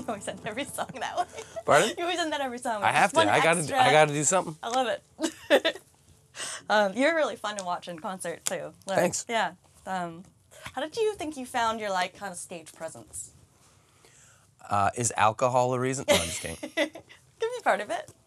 always end every song that way. Pardon? You always end that every song. I have to. I gotta do something. I love it. You're really fun to watch in concert too. Like, Thanks. Yeah. How did you think you found your like kind of stage presence? Is alcohol a reason? No, I'm just kidding. Could be part of it.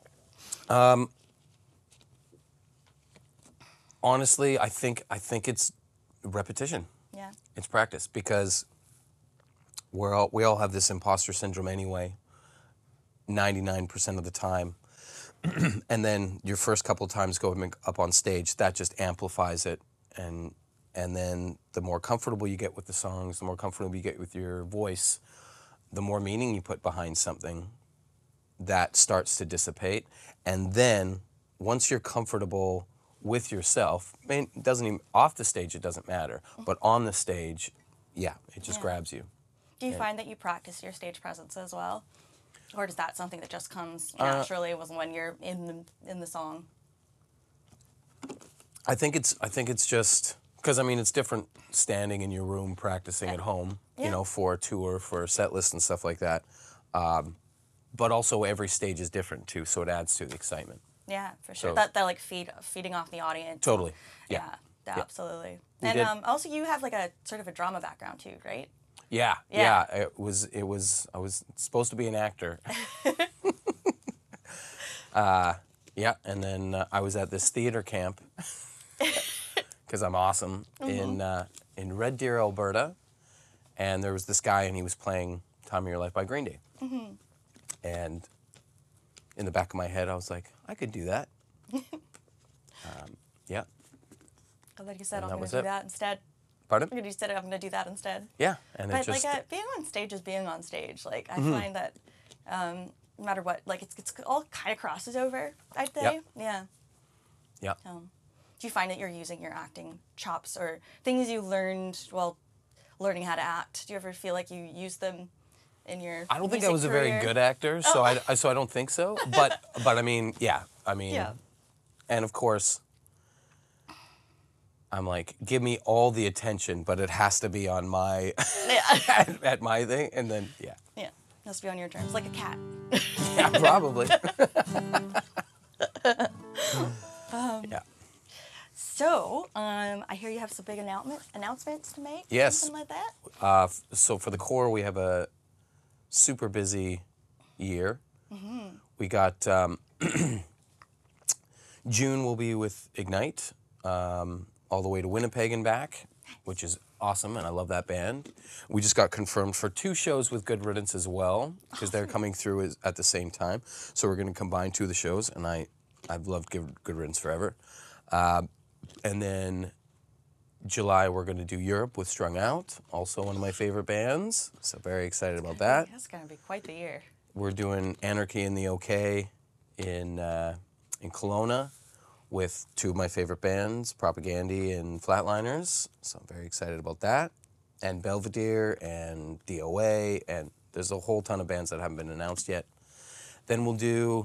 Honestly, I think it's repetition. Yeah. It's practice because we all have this imposter syndrome anyway. 99% of the time, and then your first couple of times going up on stage, that just amplifies it, and then the more comfortable you get with the songs, the more comfortable you get with your voice, the more meaning you put behind something, that starts to dissipate, and then once you're comfortable with yourself, I mean, it doesn't even, off the stage it doesn't matter, but on the stage, yeah, it just grabs you. Do you find that you practice your stage presence as well? Or is that something that just comes naturally when you're in the song? I think it's just because I mean it's different standing in your room practicing at home, you know, for a tour, for a set list and stuff like that. But also every stage is different too, so it adds to the excitement. Yeah, for sure. So, that like feeding off the audience. Totally. Yeah, absolutely. And also you have like a sort of a drama background too, right? Yeah. It was. I was supposed to be an actor. Yeah, and then I was at this theater camp because I'm awesome in Red Deer, Alberta, and there was this guy and he was playing "Time of Your Life" by Green Day, and in the back of my head I was like, I could do that. Yeah. I thought you said And I'm that going was to do it. that instead. Pardon? You said I'm going to do that instead. Yeah, and But it just like being on stage is being on stage. Like I find that no matter what, like it's all kind of crosses over. I'd say. Yep. Yeah. yeah. Do you find that you're using your acting chops or things you learned while learning how to act? Do you ever feel like you use them in your? I don't think I music was a career? very good actor, so I don't think so. But I mean, yeah, I mean, Yeah. and of course, I'm like, give me all the attention, but it has to be on my Yeah. at my thing, and then yeah, Yeah. It has to be on your terms, like a cat. yeah, probably. Yeah. So, I hear you have some big announcements to make. Yes. Something like that. So for the core, we have a super busy year. We got June will be with Ignite, all the way to Winnipeg and back, which is awesome, and I love that band. We just got confirmed for 2 shows with Good Riddance as well, because they're coming through at the same time. So we're going to combine 2 of the shows, and I've loved Good Riddance forever. And then July, we're going to do Europe with Strung Out, also one of my favorite bands. So very excited about that. That's going to be quite the year. We're doing Anarchy in the OK in Kelowna with 2 of my favorite bands, Propagandy and Flatliners. So I'm very excited about that. And Belvedere and DOA, and there's a whole ton of bands that haven't been announced yet. Then we'll do,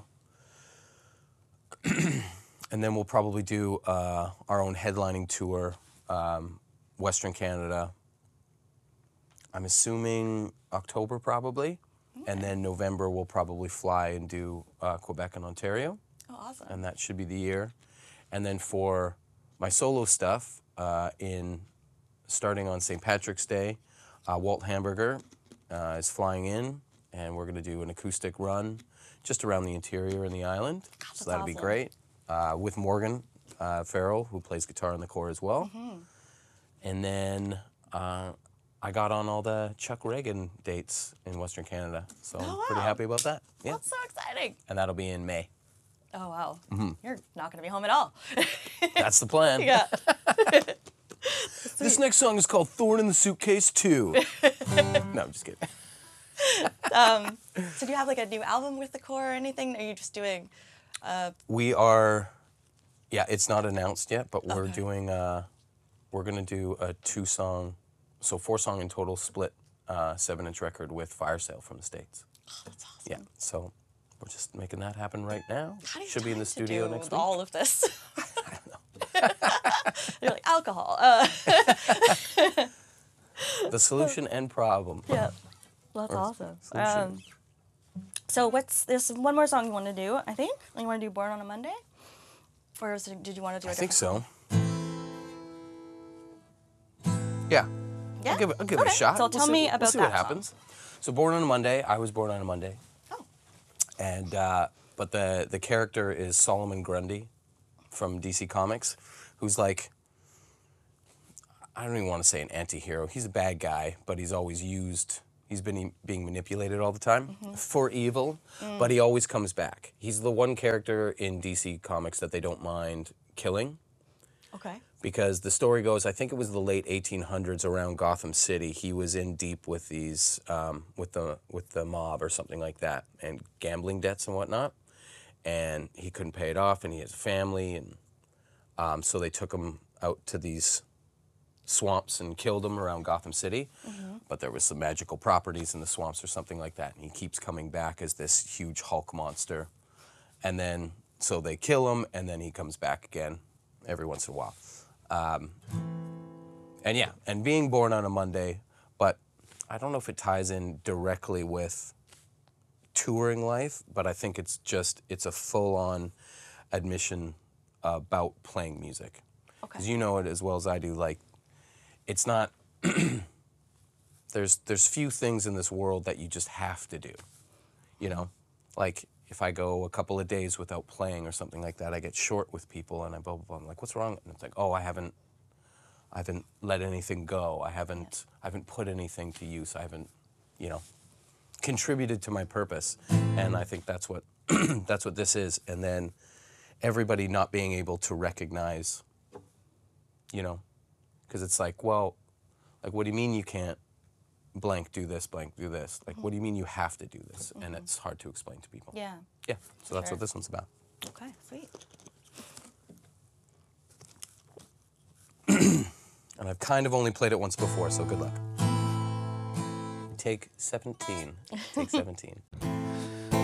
and then we'll probably do our own headlining tour, Western Canada. I'm assuming October probably. And then November we'll probably fly and do Quebec and Ontario. Oh, awesome. And that should be the year. And then for my solo stuff, starting on St. Patrick's Day, Walt Hamburger is flying in, and we're going to do an acoustic run just around the interior and the island. So that'll be awesome. great. With Morgan Farrell, who plays guitar in the core as well. And then I got on all the Chuck Reagan dates in Western Canada, so I'm pretty happy about that. Yeah. That's so exciting. And that'll be in May. Oh, wow. You're not going to be home at all. That's the plan. Yeah. This next song is called Thorn in the Suitcase 2. No, I'm just kidding. So do you have like a new album with the core or anything? Or are you just doing... We are, yeah, it's not announced yet, but we're doing, we're going to do a 2-song, so 4-song in total split 7-inch record with Fire Sale from the States. Oh, that's awesome. Yeah, so we're just making that happen right now. How do you Should be in the time to studio do next with week. all of this? I don't know. You're like, alcohol. The solution and problem. Yeah. Well, that's Or awesome. solution. So there's one more song you want to do, I think? You want to do Born on a Monday? Or did you want to do a I think different so. Yeah. Yeah? I'll give it a shot. So tell me about we'll see that what happens. So Born on a Monday, I was born on a Monday. Oh. And but the character is Solomon Grundy from DC Comics, who's like, I don't even want to say an anti-hero. He's a bad guy, but he's always used, he's been being manipulated all the time for evil, but he always comes back. He's the one character in DC Comics that they don't mind killing, Okay. because the story goes, I think it was the late 1800s around Gotham City. He was in deep with these, with the mob or something like that, and gambling debts and whatnot, and he couldn't pay it off, and he has a family, and so they took him out to these swamps and killed him around Gotham City. But there was some magical properties in the swamps or something like that, and he keeps coming back as this huge Hulk monster. And then, so they kill him, and then he comes back again every once in a while. And yeah, and being born on a Monday, but I don't know if it ties in directly with touring life, but I think it's a full-on admission about playing music. Okay. Because you know it as well as I do, like, it's not, there's few things in this world that you just have to do, you know? Like, if I go a couple of days without playing or something like that, I get short with people, and I blah, blah, blah. I'm like, what's wrong? And it's like, oh, I haven't let anything go. I haven't put anything to use. I haven't, you know, contributed to my purpose. And I think that's what, that's what this is. And then everybody not being able to recognize, you know, because it's like, well, like, what do you mean you can't blank do this, blank do this? Like, what do you mean you have to do this? And it's hard to explain to people. Yeah. Yeah, so that's Sure. what this one's about. Okay, sweet. And I've kind of only played it once before, so good luck. Take 17. Take 17.